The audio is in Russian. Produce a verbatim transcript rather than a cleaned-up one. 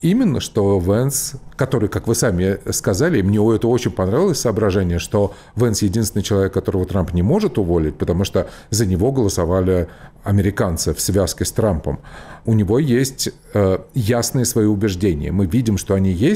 Именно, что Венс, который, как вы сами сказали, мне это очень понравилось соображение, что Венс единственный человек, которого Трамп не может уволить, потому что за него голосовали американцы в связке с Трампом. У него есть э, ясные свои убеждения. Мы видим, что они есть.